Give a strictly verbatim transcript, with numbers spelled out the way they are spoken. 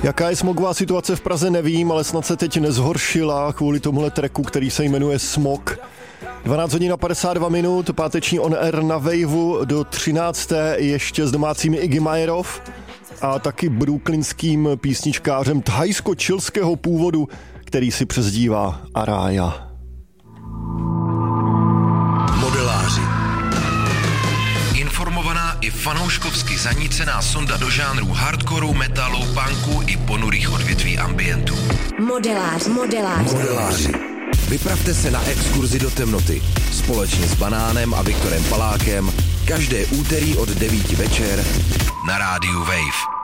Jaká je smogová situace v Praze, nevím, ale snad se teď nezhoršila kvůli tomuhle tracku, který se jmenuje Smog. dvanáct hodin a padesát dva minut, páteční on air na Waveu do třinácté ještě s domácími Iggy Majerov a taky brooklynským písničkářem thajsko-čilského původu, který si přezdívá Arája. Modeláři. Informovaná i fanouškovsky zanícená sonda do žánrů hardcoreu, metalu, punku i ponurých odvětví ambientu. Modeláři. Modeláři. Modeláři. Vypravte se na exkurzi do temnoty společně s Banánem a Viktorem Palákem každé úterý od devíti večer na rádiu Wave.